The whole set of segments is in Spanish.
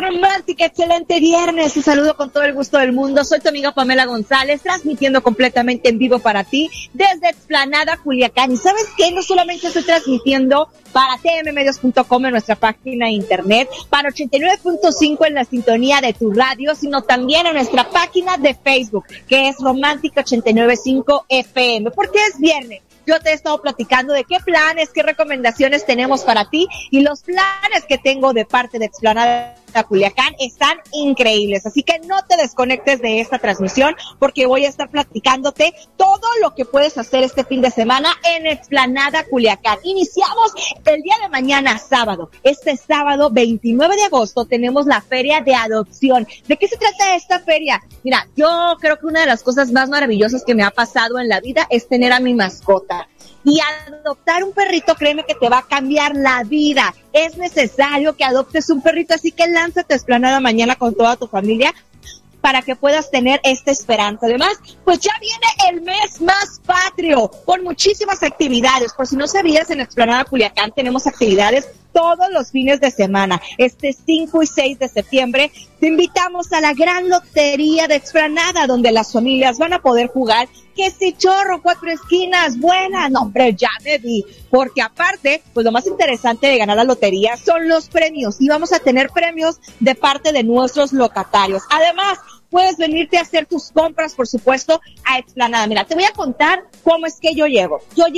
Romántica, excelente viernes. Un saludo con todo el gusto del mundo. Soy tu amiga Pamela González, transmitiendo completamente en vivo para ti desde Explanada, Culiacán. Y ¿sabes qué? No solamente estoy transmitiendo para tmmedios.com en nuestra página de internet, para 89.5 en la sintonía de tu radio, sino también en nuestra página de Facebook, que es Romántica 89.5 FM. Porque es viernes. Yo te he estado platicando de qué planes, qué recomendaciones tenemos para ti, y los planes que tengo de parte de Explanada Culiacán están increíbles, así que no te desconectes de esta transmisión porque voy a estar platicándote todo lo que puedes hacer este fin de semana en Explanada Culiacán. Iniciamos el día de mañana, sábado. Este sábado 29 de agosto tenemos la feria de adopción. ¿De qué se trata esta feria? Mira, yo creo que una de las cosas más maravillosas que me ha pasado en la vida es tener a mi mascota. Y adoptar un perrito, créeme que te va a cambiar la vida. Es necesario que adoptes un perrito, así que lánzate a Explanada mañana con toda tu familia para que puedas tener esta esperanza. Además, pues ya viene el mes más patrio, con muchísimas actividades. Por si no sabías, en Explanada Culiacán tenemos actividades todos los fines de semana. Este 5 y 6 de septiembre te invitamos a la gran lotería de Explanada, donde las familias van a poder jugar que si chorro, 4 esquinas, buena. No, hombre, ya me vi. Porque aparte, pues lo más interesante de ganar la lotería son los premios. Y vamos a tener premios de parte de nuestros locatarios. Además, puedes venirte a hacer tus compras, por supuesto, a Explanada. Mira, te voy a contar cómo es que yo llego.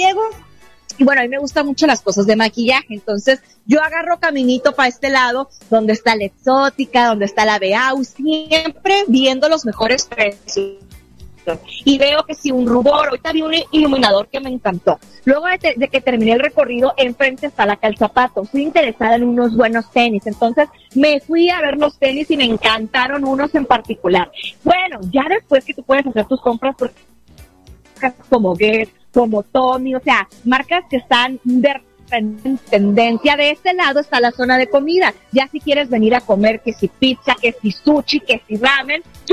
Y bueno, a mí me gustan mucho las cosas de maquillaje, entonces yo agarro caminito para este lado, donde está la Exótica, donde está la Beau, siempre viendo los mejores precios. Y veo que si un rubor, ahorita vi un iluminador que me encantó. Luego de que terminé el recorrido, enfrente está la Calzapato. Estoy interesada en unos buenos tenis, entonces me fui a ver los tenis y me encantaron unos en particular. Bueno, ya después que tú puedes hacer tus compras por como Guess, como Tommy, o sea, marcas que están de tendencia. De este lado está la zona de comida. Ya si quieres venir a comer que si pizza, que si sushi, que si ramen, yo